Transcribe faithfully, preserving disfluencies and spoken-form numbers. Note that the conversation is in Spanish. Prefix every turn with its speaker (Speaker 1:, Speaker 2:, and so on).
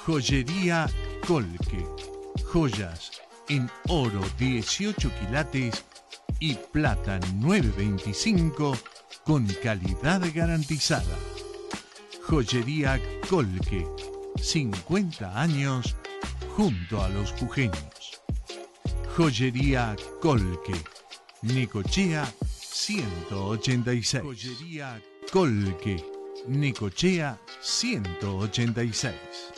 Speaker 1: Joyería Colque. Joyas en oro dieciocho quilates y plata nueve veinticinco con calidad garantizada. Joyería Colque. cincuenta años junto a los jujeños. Joyería Colque. Necochea ciento ochenta y seis. Joyería Colque. Necochea ciento ochenta y seis.